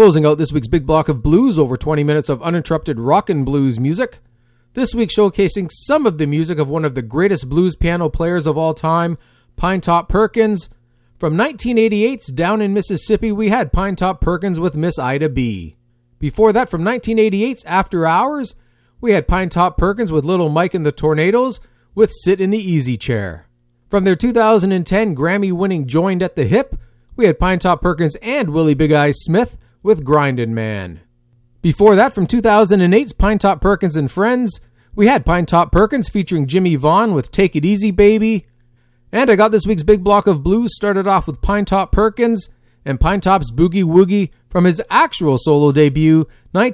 Closing out this week's big block of blues, over 20 minutes of uninterrupted rock and blues music. This week showcasing some of the music of one of the greatest blues piano players of all time, Pinetop Perkins. From 1988's Down in Mississippi, we had Pinetop Perkins with Miss Ida B. Before that, from 1988's After Hours, we had Pinetop Perkins with Little Mike and the Tornadoes with Sit in the Easy Chair. From their 2010 Grammy-winning Joined at the Hip, we had Pinetop Perkins and Willie Big Eyes Smith with Grindin' Man. Before that, from 2008's Pinetop Perkins and Friends, we had Pinetop Perkins featuring Jimmy Vaughn with Take It Easy Baby. And I got this week's big block of blues started off with Pinetop Perkins and Pinetop's Boogie Woogie from his actual solo debut,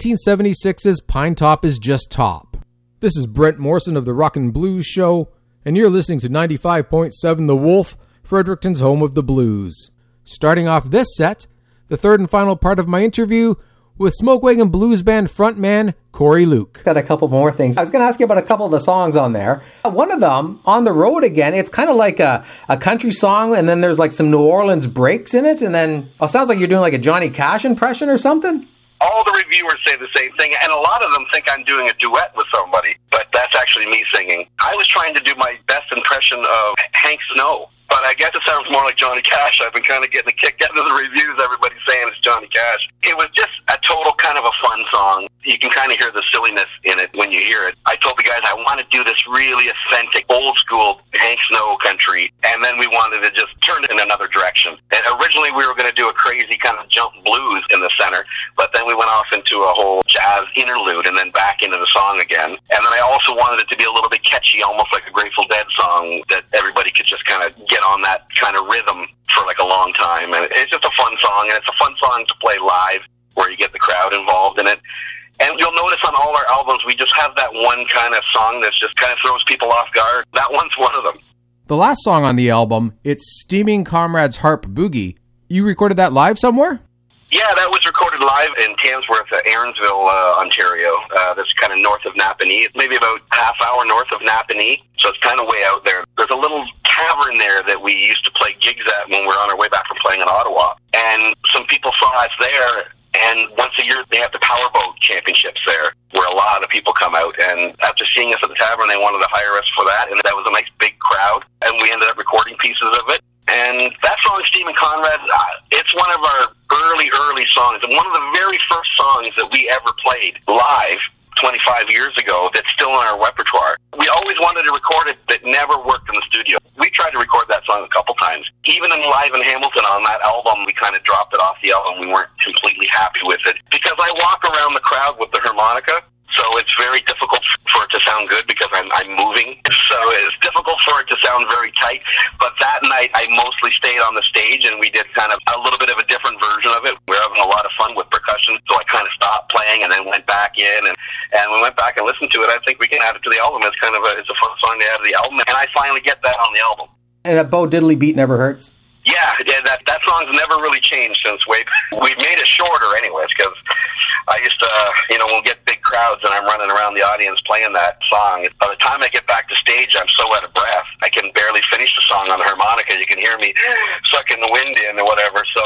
1976's Pinetop is Just Top. This is Brent Morrison of the Rockin' Blues Show, and you're listening to 95.7 The Wolf, Fredericton's home of the blues. Starting off this set, the third and final part of my interview with Smoke Wagon Blues Band frontman Corey Luke. Got a couple more things. I was going to ask you about a couple of the songs on there. One of them, On the Road Again, it's kind of like a country song, and then there's like some New Orleans breaks in it, and then it sounds like you're doing like a Johnny Cash impression or something? All the reviewers say the same thing, and a lot of them think I'm doing a duet with somebody, but that's actually me singing. I was trying to do my best impression of Hank Snow, but I guess it sounds more like Johnny Cash. I've been kind of getting a kick out of the reviews. Everybody's saying it's Johnny Cash. It was just a total kind of a fun song. You can kind of hear the silliness in it when you hear it. I told the guys I want to do this really authentic, old-school Hank Snow country, and then we wanted to just turn it in another direction. And originally we were going to do a crazy kind of jump blues in the center, but then we went off into a whole jazz interlude and then back into the song again. And then I also wanted it to be a little bit catchy, almost like a Grateful Dead song that everybody could just kind of get on that kind of rhythm for like a long time. And it's just a fun song, and it's a fun song to play live where you get the crowd involved in it. And you'll notice on all our albums, we just have that one kind of song that just kind of throws people off guard. That one's one of them. The last song on the album, it's Steaming Comrade's Harp Boogie. You recorded that live somewhere? Yeah, that was recorded live in Tamsworth, Aaronsville, Ontario. That's kind of north of Napanee. Maybe about half hour north of Napanee, so it's kind of way out there. There's a little tavern there that we used to play gigs at when we were on our way back from playing in Ottawa. And some people saw us there, and once a year they have the Powerboat Championships there, where a lot of people come out. And after seeing us at the tavern, they wanted to hire us for that, and that was a nice big crowd. And we ended up recording pieces of it. And that song, Steamin' Conrad, it's one of our early songs, and one of the very first songs that we ever played live 25 years ago that's still in our repertoire. We always wanted to record it, that never worked in the studio. We tried to record that song a couple times. Even in Live in Hamilton on that album, we kind of dropped it off the album. We weren't completely happy with it. Because I walk around the crowd with the harmonica, so it's very difficult for it to sound good because I'm moving. So it's difficult for it to sound very tight. But that night, I mostly stayed on the stage, and we did kind of a little bit of a different version of it. We were having a lot of fun with percussion, so I kind of stopped playing and then went back in. And we went back and listened to it. I think we can add it to the album. It's kind of it's a fun song to add to the album. And I finally get that on the album. And a Bo Diddley beat never hurts? Yeah, that song's never really changed since we've made it shorter anyways, because I used to, we'll get big crowds and I'm running around the audience playing that song. By the time I get back to stage, I'm so out of breath. I can barely finish the song on the harmonica. You can hear me sucking the wind in or whatever. So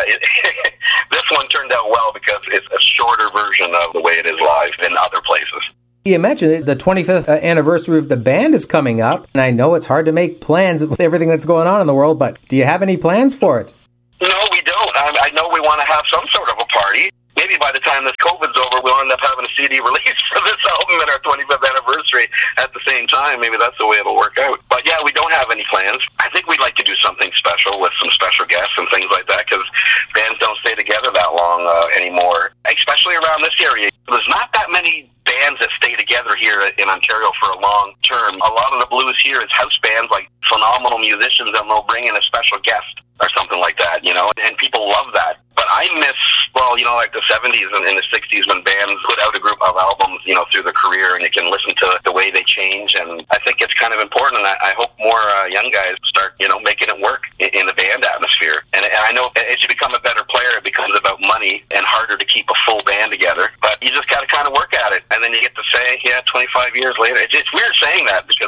this one turned out well because it's a shorter version of the way it is live in other places. You mentioned it, the 25th anniversary of the band is coming up, and I know it's hard to make plans with everything that's going on in the world, but do you have any plans for it? No, we don't. I know we want to have some sort of a party. Maybe by the time this COVID's over, we'll end up having a CD release for this album and our 25th anniversary at the same time. Maybe that's the way it'll work out. But yeah, we don't have any plans. I think we'd like to do something special with some special guests and things like that, because bands don't stay together that long anymore, especially around this area. There's not that many bands that stay together here in Ontario for a long term. A lot of the blues here is house bands, like phenomenal musicians, and they'll bring in a special guest or something like that, and people love that. But I miss, like the 70s and the 60s when bands put out a group of albums, through their career, and you can listen to the way they change. And I think it's kind of important, and I hope more young guys start, making it work in the band atmosphere. And I know as you become a better player, it becomes about money and harder to keep a full band together. But you just got to kind of work at it. And then you get to say, 25 years later. It's weird saying that because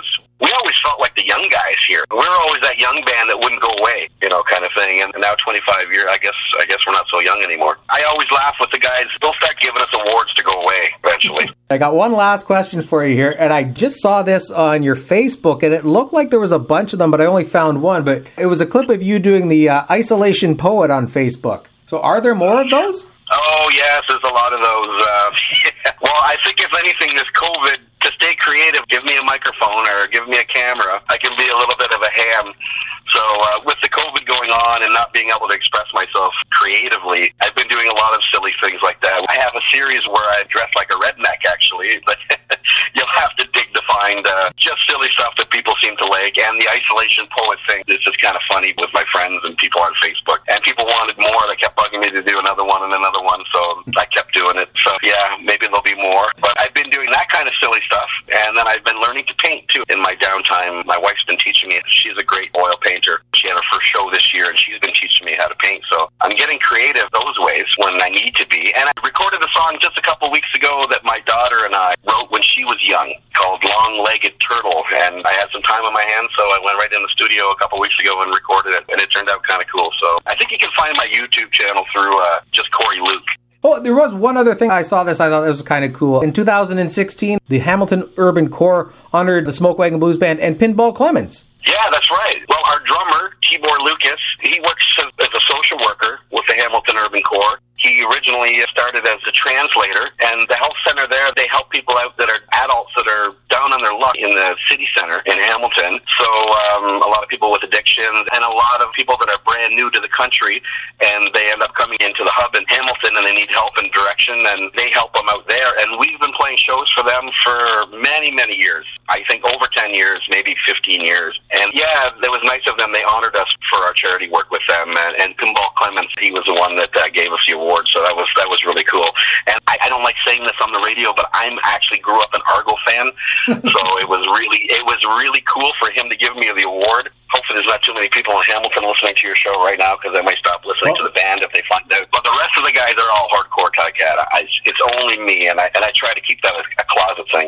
we always felt like the young guys here. We were always that young band that wouldn't go away, kind of thing. And now 25 years, I guess we're not so young anymore. I always laugh with the guys. They'll start giving us awards to go away eventually. I got one last question for you here, and I just saw this on your Facebook, and it looked like there was a bunch of them, but I only found one. But it was a clip of you doing the Isolation Poet on Facebook. So are there more of those? Oh, yes, there's a lot of those. Well, I think if anything, this COVID, to stay creative, give me a microphone or give me a camera. I can be a little bit of a ham. So with the COVID going on and not being able to express myself creatively, I've been doing a lot of silly things like that. I have a series where I dress like a redneck, actually, but you'll have to dig to find just silly stuff that people seem to like. And the Isolation Poet thing is just kind of funny with my friends and people on Facebook. And people wanted more. They kept bugging me to do another one and another one, so I kept doing it. So, yeah, maybe there'll be more. But I've been doing that kind of silly stuff, and then I've been learning to paint, too, in my downtime. My wife's been teaching me. She's a great oil painter. She had her first show this year, and she's been teaching me how to paint. So I'm getting creative those ways when I need to be. And I recorded a song just a couple weeks ago that my daughter and I wrote when she was young called Long-Legged Turtle. And I had some time on my hands, so I went right in the studio a couple weeks ago and recorded it, and it turned out kind of cool. So I think you can find my YouTube channel through just Corey Luke. Oh, there was one other thing. I saw this. I thought it was kind of cool. In 2016, the Hamilton Urban Corps honored the Smoke Wagon Blues Band and Pinball Clemens. Yeah, that's right. Well, our drummer, Tibor Lucas, he works as a social worker with the Hamilton Urban Corps. He originally started as a translator, and the health center there, they help people out that are adults that are down on their luck in the city center in Hamilton. So a lot of people with addictions and a lot of people that are brand new to the country, and they end up coming into the hub in Hamilton, and they need help and direction, and they help them out there. And we've been playing shows for them for many, many years. I think over 10 years, maybe 15 years. And yeah, it was nice of them. They honored us for our charity work with them. And Pinball Clemens, he was the one that gave us the award. So that was really cool. And I don't like saying this on the radio, but I'm actually grew up an Argo fan. So it was really cool for him to give me the award. Hopefully there's not too many people in Hamilton listening to your show right now, because they might stop listening to the band if they find out. But the rest of the guys are all hardcore Tycat. It's only me, and I try to keep that a closet thing.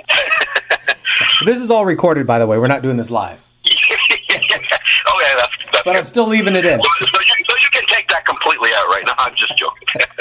This is all recorded, by the way. We're not doing this live. Oh, yeah, that's but good. I'm still leaving it in. So you can take that completely out right now. I'm just joking.